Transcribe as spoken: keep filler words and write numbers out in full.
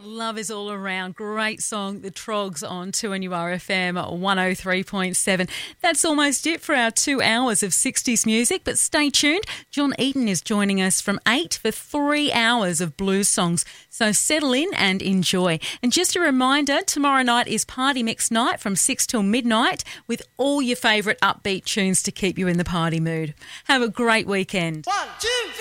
Love is all around. Great song, The Trogs on two N U R F M one oh three point seven. That's almost it for our two hours of sixties music, but stay tuned. John Eaton is joining us from eight for three hours of blues songs. So settle in and enjoy. And just a reminder, tomorrow night is Party Mix night from six till midnight with all your favourite upbeat tunes to keep you in the party mood. Have a great weekend. One, two, three.